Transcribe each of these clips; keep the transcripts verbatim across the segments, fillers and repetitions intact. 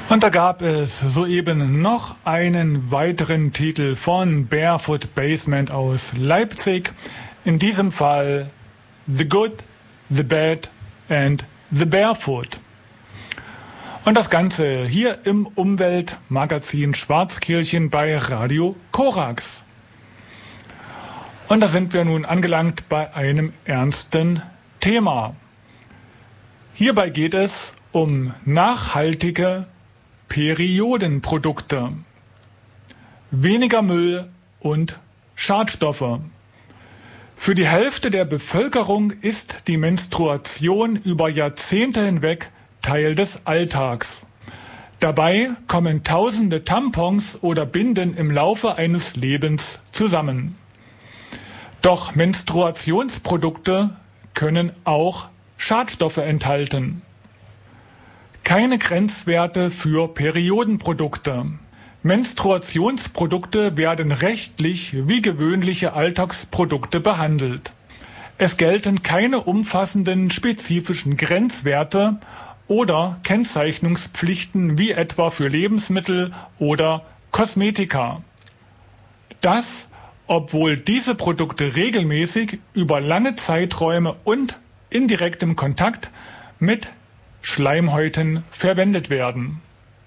Und da gab es soeben noch einen weiteren Titel von Barefoot Basement aus Leipzig. In diesem Fall The Good, The Bad and The Barefoot. Und das Ganze hier im Umweltmagazin Schwarzkirchen bei Radio Korax. Und da sind wir nun angelangt bei einem ernsten Thema. Hierbei geht es um nachhaltige Periodenprodukte, weniger Müll und Schadstoffe. Für die Hälfte der Bevölkerung ist die Menstruation über Jahrzehnte hinweg Teil des Alltags. Dabei kommen tausende Tampons oder Binden im Laufe eines Lebens zusammen. Doch Menstruationsprodukte können auch Schadstoffe enthalten. Keine Grenzwerte für Periodenprodukte. Menstruationsprodukte werden rechtlich wie gewöhnliche Alltagsprodukte behandelt. Es gelten keine umfassenden spezifischen Grenzwerte oder Kennzeichnungspflichten wie etwa für Lebensmittel oder Kosmetika. Das, obwohl diese Produkte regelmäßig über lange Zeiträume und in direktem Kontakt mit Schleimhäuten verwendet werden.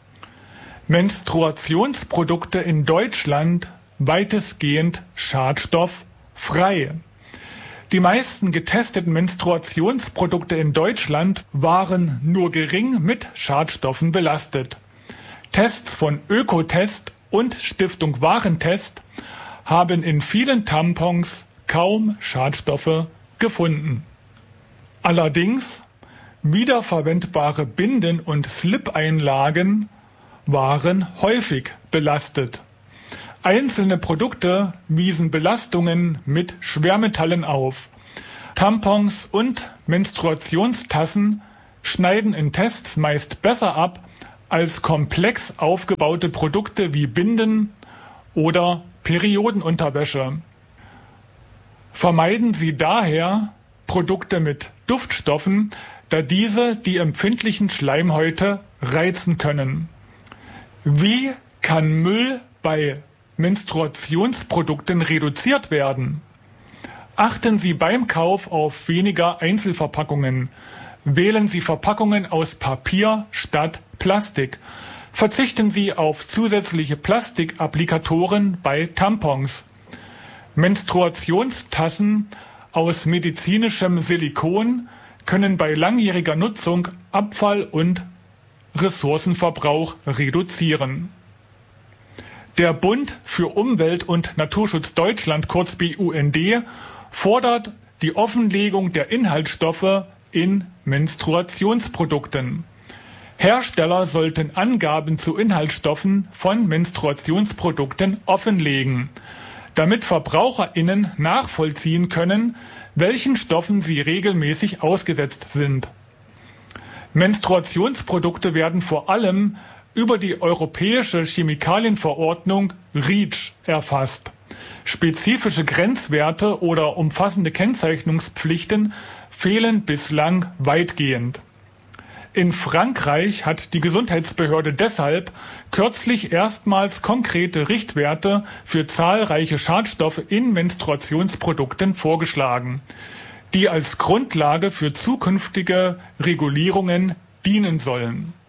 Menstruationsprodukte in Deutschland weitestgehend schadstofffrei. Die meisten getesteten Menstruationsprodukte in Deutschland waren nur gering mit Schadstoffen belastet. Tests von Ökotest und Stiftung Warentest haben in vielen Tampons kaum Schadstoffe gefunden. Allerdings wiederverwendbare Binden und Slip-Einlagen waren häufig belastet. Einzelne Produkte wiesen Belastungen mit Schwermetallen auf. Tampons und Menstruationstassen schneiden in Tests meist besser ab als komplex aufgebaute Produkte wie Binden oder Periodenunterwäsche. Vermeiden Sie daher Produkte mit Duftstoffen, da diese die empfindlichen Schleimhäute reizen können. Wie kann Müll bei Menstruationsprodukten reduziert werden? Achten Sie beim Kauf auf weniger Einzelverpackungen. Wählen Sie Verpackungen aus Papier statt Plastik. Verzichten Sie auf zusätzliche Plastikapplikatoren bei Tampons. Menstruationstassen aus medizinischem Silikon können bei langjähriger Nutzung Abfall und Ressourcenverbrauch reduzieren. Der Bund für Umwelt und Naturschutz Deutschland, kurz B U N D, fordert die Offenlegung der Inhaltsstoffe in Menstruationsprodukten. Hersteller sollten Angaben zu Inhaltsstoffen von Menstruationsprodukten offenlegen, damit VerbraucherInnen nachvollziehen können, welchen Stoffen sie regelmäßig ausgesetzt sind. Menstruationsprodukte werden vor allem über die Europäische Chemikalienverordnung REACH erfasst. Spezifische Grenzwerte oder umfassende Kennzeichnungspflichten fehlen bislang weitgehend. In Frankreich hat die Gesundheitsbehörde deshalb kürzlich erstmals konkrete Richtwerte für zahlreiche Schadstoffe in Menstruationsprodukten vorgeschlagen, die als Grundlage für zukünftige Regulierungen dienen sollen.